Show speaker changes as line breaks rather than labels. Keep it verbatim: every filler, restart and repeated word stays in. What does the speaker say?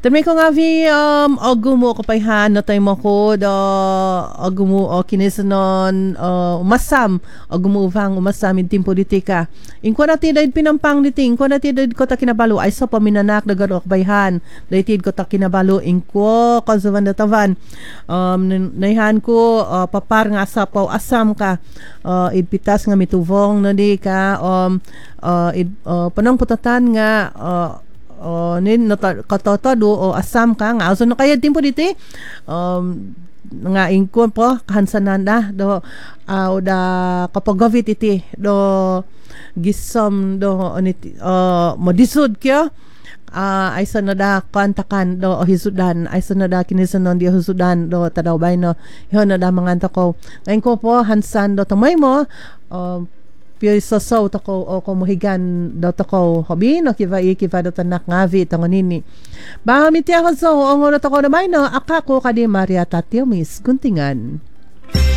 Tamay ko nga vi um agumo ko payhan no tay mo ko do agumo o kinisanon uh, umasam agumo vang umasam in team politika. Inko na tidad pinampang diting ko na tidad ko ta kinabalo ay sa paminanak dagaro bayhan. Daitid ko ta kinabalo inko konsuman tavan. Um naihan ko uh, papar nga sa paw asam ka uh, idpitas nga mituvong no di ka um uh, id, uh, panang putatan nga uh, o nin katotado o asam ka nga aso no kaya timpo diti um nga ingkon po kahansanan da do uh, da kapag gavit iti do gisom do oniti uh, modisud kyo uh, ay sa nada kantakan do o hisudan ay sa nada kinisanon di hisudan do tadaw bay no yon na da mga ko ngayon ko po hansan do tamay mo um, Pio so so tako o kumuhigan daw tako hobi no kiva ikiva daw tanak ngavi tango nini. Ba miti ako so ang ono tako na may no akako kadi Maria Tatio Miss Guntingan.